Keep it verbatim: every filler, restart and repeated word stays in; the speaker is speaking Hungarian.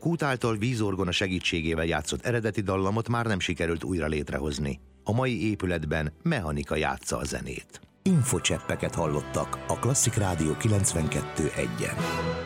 Kút által vízorgona segítségével játszott eredeti dallamot már nem sikerült újra létrehozni. A mai épületben mechanika játsza a zenét. Infocseppeket hallottak a Klasszik Rádió kilencvenkettő egyen.